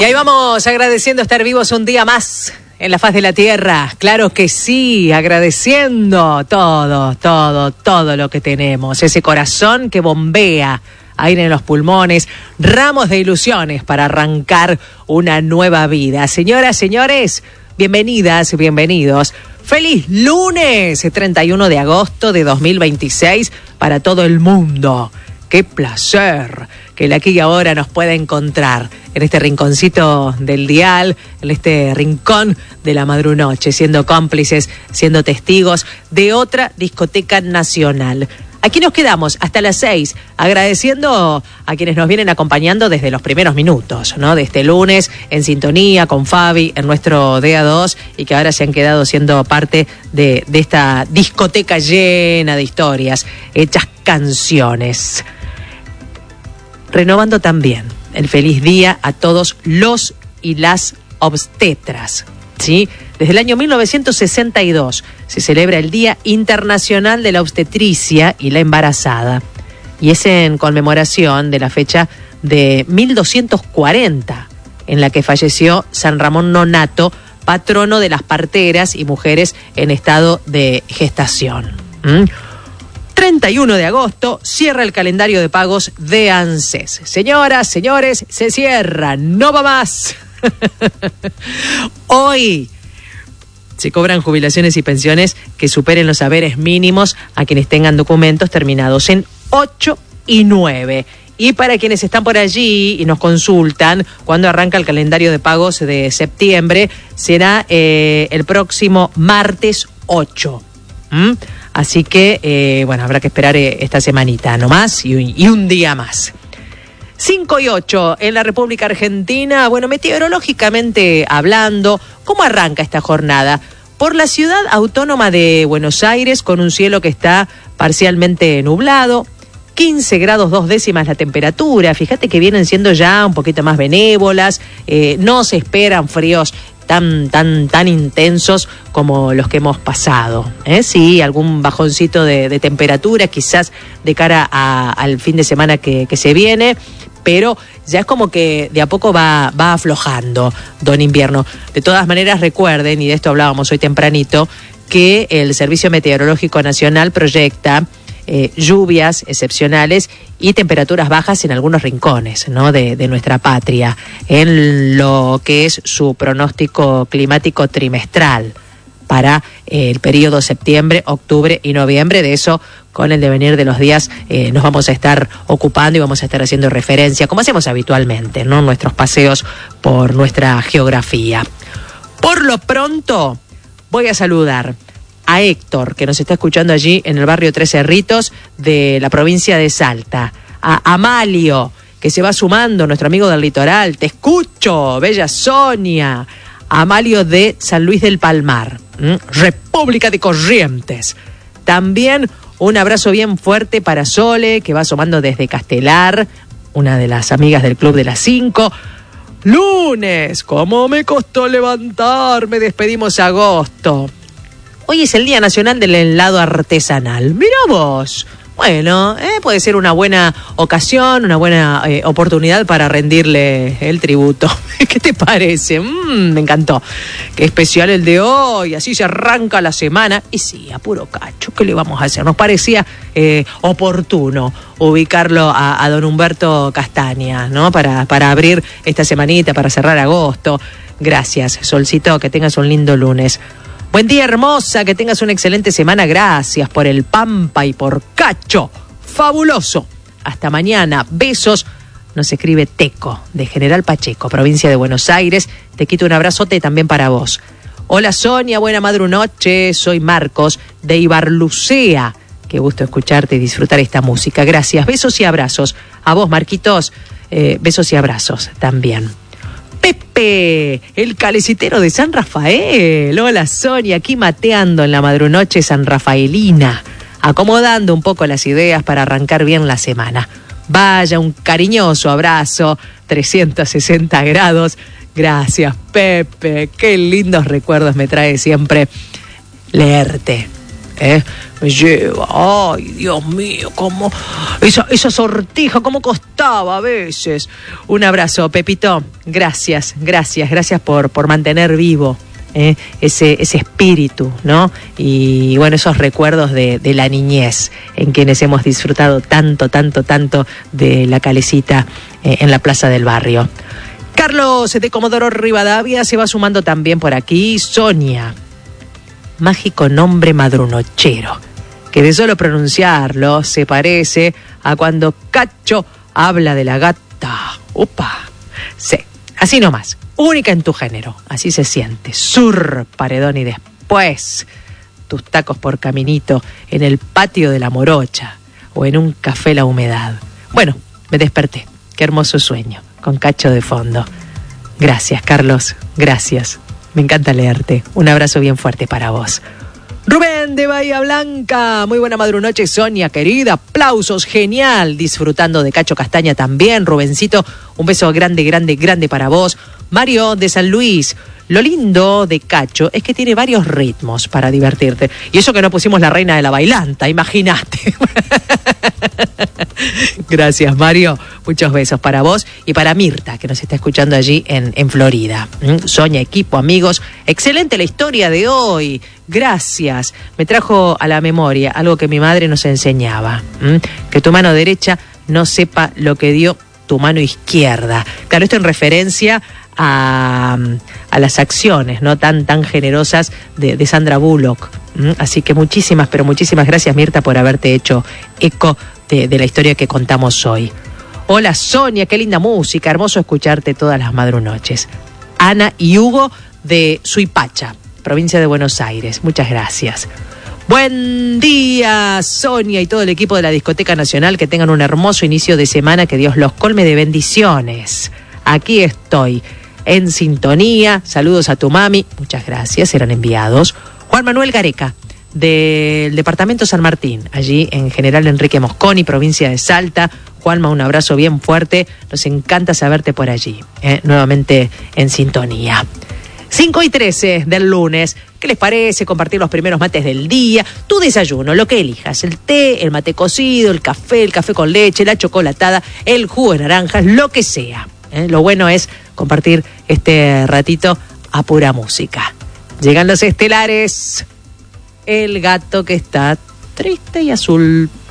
Y ahí vamos agradeciendo estar vivos un día más en la faz de la tierra. Claro que sí, agradeciendo todo lo que tenemos. Ese corazón que bombea aire en los pulmones, ramos de ilusiones para arrancar una nueva vida. Señoras, señores, bienvenidas, bienvenidos. ¡Feliz lunes! 31 de agosto de 2026 para todo el mundo. ¡Qué placer que el aquí y ahora nos pueda encontrar en este rinconcito del dial, en este rincón de la madrunoche, siendo cómplices, siendo testigos de otra discoteca nacional! Aquí nos quedamos hasta las 6, agradeciendo a quienes nos vienen acompañando desde los primeros minutos, ¿no? De este lunes, en sintonía con Fabi, en nuestro DA2, y que ahora se han quedado siendo parte de esta discoteca llena de historias, hechas canciones. Renovando también el feliz día a todos los y las obstetras, ¿sí? Desde el año 1962 se celebra el Día Internacional de la Obstetricia y la Embarazada, y es en conmemoración de la fecha de 1240, en la que falleció San Ramón Nonato, patrono de las parteras y mujeres en estado de gestación. 31 de agosto cierra el calendario de pagos de ANSES. Señoras, señores, se cierra, no va más. Hoy se cobran jubilaciones y pensiones que superen los haberes mínimos a quienes tengan documentos terminados en 8 y 9. Y para quienes están por allí y nos consultan cuándo arranca el calendario de pagos de septiembre, será el próximo martes 8. Así que, habrá que esperar esta semanita nomás y un día más. 5 y 8 en la República Argentina. Bueno, meteorológicamente hablando, ¿cómo arranca esta jornada? Por la ciudad autónoma de Buenos Aires, con un cielo que está parcialmente nublado, 15 grados 2 décimas la temperatura. Fíjate que vienen siendo ya un poquito más benévolas, no se esperan fríos tan intensos como los que hemos pasado. Sí, algún bajoncito de temperatura, quizás de cara al fin de semana que se viene, pero ya es como que de a poco va aflojando, don invierno. De todas maneras, recuerden, y de esto hablábamos hoy tempranito, que el Servicio Meteorológico Nacional proyecta lluvias excepcionales y temperaturas bajas en algunos rincones, ¿no? de nuestra patria, en lo que es su pronóstico climático trimestral para el periodo septiembre, octubre y noviembre. De eso, con el devenir de los días, nos vamos a estar ocupando y vamos a estar haciendo referencia, como hacemos habitualmente, ¿no? Nuestros paseos por nuestra geografía. Por lo pronto, voy a saludar a Héctor, que nos está escuchando allí en el barrio Tres Cerritos de la provincia de Salta. A Amalio, que se va sumando, nuestro amigo del litoral. Te escucho, bella Sonia. Amalio de San Luis del Palmar, República de Corrientes. También un abrazo bien fuerte para Sole, que va asomando desde Castelar, una de las amigas del Club de las 5. Lunes, ¿cómo me costó levantarme? Despedimos agosto. Hoy es el Día Nacional del Helado Artesanal. Mirá vos. Bueno, puede ser una buena ocasión, una buena oportunidad para rendirle el tributo. ¿Qué te parece? Me encantó. Qué especial el de hoy, así se arranca la semana. Y sí, a puro cacho, ¿qué le vamos a hacer? Nos parecía oportuno ubicarlo a don Humberto Castaña, ¿no? Para abrir esta semanita, para cerrar agosto. Gracias, Solcito, que tengas un lindo lunes. Buen día, hermosa, que tengas una excelente semana. Gracias por el Pampa y por Cacho. Fabuloso. Hasta mañana. Besos. Nos escribe Teco, de General Pacheco, provincia de Buenos Aires. Te quito un abrazote también para vos. Hola, Sonia, buena madrunoche. Soy Marcos, de Ibarlucea. Qué gusto escucharte y disfrutar esta música. Gracias. Besos y abrazos. A vos, Marquitos, besos y abrazos también. Pepe, el calecitero de San Rafael. Hola, Sonia, aquí mateando en la madrunoche sanrafaelina, acomodando un poco las ideas para arrancar bien la semana. Vaya, un cariñoso abrazo, 360 grados. Gracias, Pepe, qué lindos recuerdos me trae siempre leerte. Me lleva, ay, Dios mío, cómo esa sortija, cómo costaba a veces. Un abrazo, Pepito, gracias por mantener vivo ese espíritu, ¿no? Y bueno, esos recuerdos de la niñez en quienes hemos disfrutado tanto de la calecita en la plaza del barrio. Carlos de Comodoro Rivadavia se va sumando también por aquí. Sonia, mágico nombre madrunochero, que de solo pronunciarlo se parece a cuando Cacho habla de la gata. ¡Upa! Sí, así nomás. Única en tu género, así se siente. Sur, paredón y después tus tacos por caminito en el patio de la Morocha o en un café La Humedad. Bueno, me desperté. Qué hermoso sueño, con Cacho de fondo. Gracias, Carlos, gracias. Me encanta leerte. Un abrazo bien fuerte para vos. Rubén de Bahía Blanca, muy buena madrunoche, Sonia querida, aplausos, genial, disfrutando de Cacho Castaña también. Rubencito, un beso grande para vos. Mario de San Luis, lo lindo de Cacho es que tiene varios ritmos para divertirte. Y eso que no pusimos la reina de la bailanta, imagínate. Gracias, Mario. Muchos besos para vos y para Mirta, que nos está escuchando allí en Florida. Sonia, equipo, amigos. Excelente la historia de hoy. Gracias. Me trajo a la memoria algo que mi madre nos enseñaba. Que tu mano derecha no sepa lo que dio tu mano izquierda. Claro, esto en referencia a las acciones, ¿no? tan generosas de Sandra Bullock. Así que muchísimas gracias, Mirta, por haberte hecho eco de la historia que contamos hoy. Hola, Sonia, qué linda música, hermoso escucharte todas las madrunoches. Ana y Hugo de Suipacha, provincia de Buenos Aires, muchas gracias. Buen día, Sonia y todo el equipo de la Discoteca Nacional, que tengan un hermoso inicio de semana, que Dios los colme de bendiciones. Aquí estoy, en sintonía, saludos a tu mami, muchas gracias, eran enviados. Juan Manuel Gareca, del departamento San Martín, allí en General Enrique Mosconi, provincia de Salta. Juanma, un abrazo bien fuerte, nos encanta saberte por allí, nuevamente en sintonía. 5:13 del lunes, ¿qué les parece compartir los primeros mates del día? Tu desayuno, lo que elijas, el té, el mate cocido, el café con leche, la chocolatada, el jugo de naranjas, lo que sea. Lo bueno es compartir este ratito a pura música. Llegan los estelares, el gato que está triste y azul.